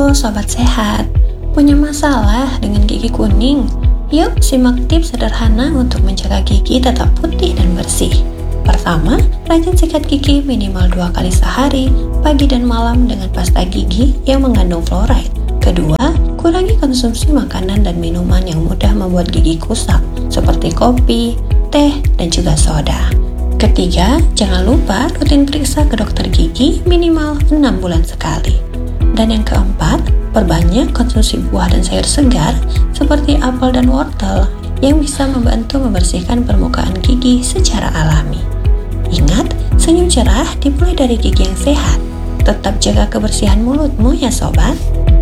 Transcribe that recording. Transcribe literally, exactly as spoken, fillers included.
Halo Sobat Sehat, punya masalah dengan gigi kuning? Yuk simak tips sederhana untuk menjaga gigi tetap putih dan bersih. Pertama, rajin sikat gigi minimal dua kali sehari, pagi dan malam dengan pasta gigi yang mengandung fluoride. Kedua, kurangi konsumsi makanan dan minuman yang mudah membuat gigi kusam, seperti kopi, teh, dan juga soda. Ketiga, jangan lupa rutin periksa ke dokter gigi minimal enam bulan sekali. Dan yang keempat, perbanyak konsumsi buah dan sayur segar seperti apel dan wortel yang bisa membantu membersihkan permukaan gigi secara alami. Ingat, senyum cerah dimulai dari gigi yang sehat. Tetap jaga kebersihan mulutmu ya sobat.